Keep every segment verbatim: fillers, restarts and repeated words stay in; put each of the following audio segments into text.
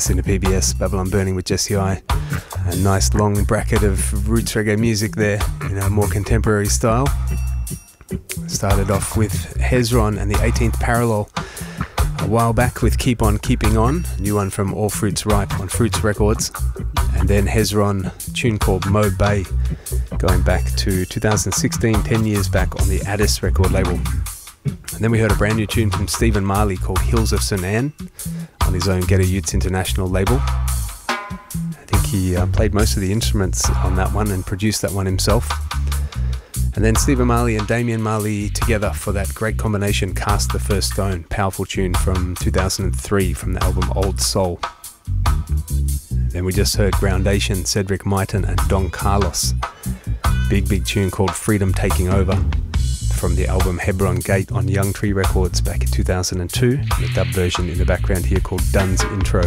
Listen to P B S, Babylon Burning with Jesse I. A nice long bracket of roots reggae music there in a more contemporary style. Started off with Hezron and the eighteenth Parallel a while back with Keep On Keeping On, a new one from All Fruits Ripe on Fruits Records. And then Hezron, a tune called Mo Bay, going back to two thousand sixteen, ten years back on the Addis record label. And then we heard a brand new tune from Stephen Marley called Hills of Sunan on his own Ghetto Youths International label. I think he uh, played most of the instruments on that one and produced that one himself. And then Stephen Marley and Damian Marley together for that great combination, Cast the First Stone, powerful tune from two thousand three from the album Old Soul. Then we just heard Groundation, Cedric Myton and Don Carlos. Big, big tune called Freedom Taking Over from the album Hebron Gate on Young Tree Records back in two thousand two. The dub version in the background here called Dunn's Intro.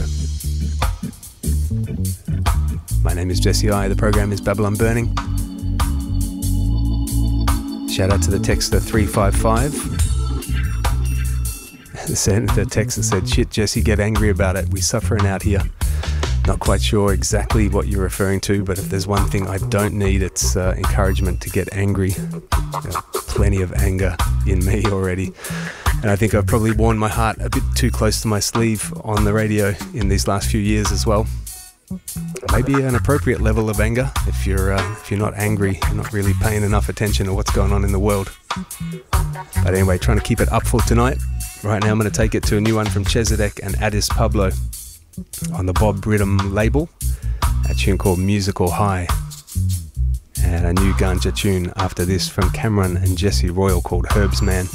My name is Jesse I. The program is Babylon Burning. Shout out to the texter three five five. The texter said, "Shit, Jesse, get angry about it. We suffering out here." Not quite sure exactly what you're referring to, but if there's one thing I don't need, it's uh, encouragement to get angry. There's plenty of anger in me already. And I think I've probably worn my heart a bit too close to my sleeve on the radio in these last few years as well. Maybe an appropriate level of anger. If you're uh, if you're not angry, you're not really paying enough attention to what's going on in the world. But anyway, trying to keep it up for tonight. Right now I'm going to take it to a new one from Chezidek and Addis Pablo on the Bob Ridham label, a tune called Musical High, and a new ganja tune after this from Cameron and Jesse Royal called Herbs Man.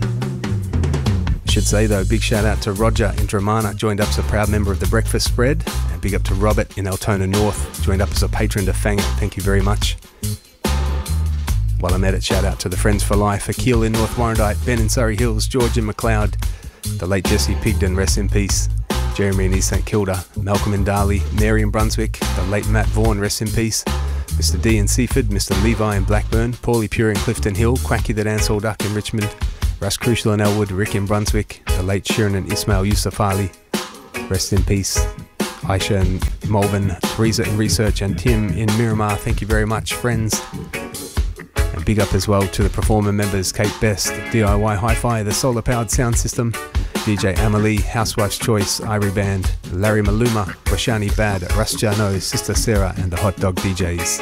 I should say though, big shout out to Roger in Dramana, joined up as a proud member of the Breakfast Spread, and big up to Robert in Altona North, joined up as a patron to Fang It. Thank you very much. While I'm at it, shout out to the Friends for Life, Akil in North Warrandyte, Ben in Surrey Hills, George in McLeod, the late Jesse Pigden, rest in peace, Jeremy in East St Kilda, Malcolm in Darley, Mary in Brunswick, the late Matt Vaughan, rest in peace, Mister D in Seaford, Mister Levi in Blackburn, Paulie Pure in Clifton Hill, Quacky the Dancehall Duck in Richmond, Russ Crucial in Elwood, Rick in Brunswick, the late Shirin and Ismail Yusuf Ali, rest in peace, Aisha in Malvern, Teresa in Research, and Tim in Miramar, thank you very much, friends. And big up as well to the performer members, Kate Best, D I Y Hi-Fi, the Solar Powered Sound System, D J Amalie, Housewife's Choice, Irie Band, Larry Maluma, Washani Bad, Russ Jano, Sister Sarah, and the Hot Dog D Js.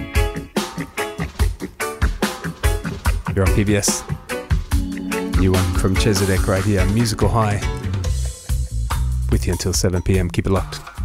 You're on P B S. New one from Chezidek right here, Musical High. With you until seven p.m. Keep it locked.